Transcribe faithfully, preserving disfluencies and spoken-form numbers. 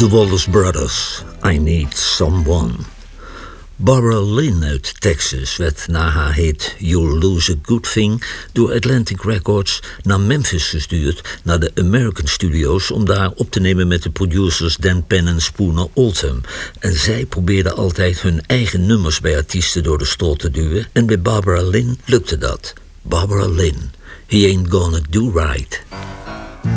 The Wallace Brothers, I Need Someone. Barbara Lynn uit Texas werd na haar hit You'll Lose a Good Thing door Atlantic Records naar Memphis gestuurd, naar de American Studios, om daar op te nemen met de producers Dan Penn en Spooner Oldham. En zij probeerden altijd hun eigen nummers bij artiesten door de strot te duwen, en bij Barbara Lynn lukte dat. Barbara Lynn, He Ain't Gonna Do Right.